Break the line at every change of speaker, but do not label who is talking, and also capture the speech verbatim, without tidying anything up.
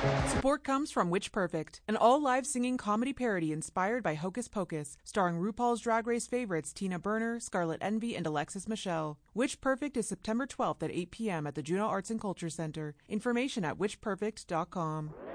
Support comes from Witch Perfect, an all-live singing comedy parody inspired by Hocus Pocus, starring RuPaul's Drag Race favorites Tina Burner, Scarlet Envy, and Alexis Michelle. Witch Perfect is September twelfth at eight p.m. at the Juno Arts and Culture Center. Information at witch perfect dot com.